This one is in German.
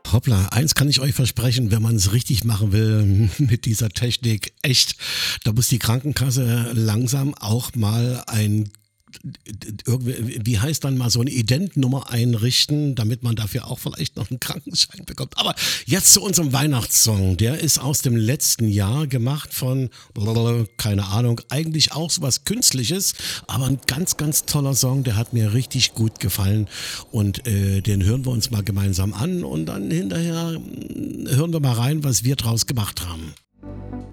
Hoppla, eins kann ich euch versprechen, wenn man es richtig machen will mit dieser Technik, echt, da muss die Krankenkasse langsam auch mal wie heißt dann mal so eine Identnummer einrichten, damit man dafür auch vielleicht noch einen Krankenschein bekommt. Aber jetzt zu unserem Weihnachtssong. Der ist aus dem letzten Jahr gemacht von, keine Ahnung, eigentlich auch so was Künstliches, aber ein ganz, ganz toller Song. Der hat mir richtig gut gefallen und den hören wir uns mal gemeinsam an und dann hinterher hören wir mal rein, was wir draus gemacht haben.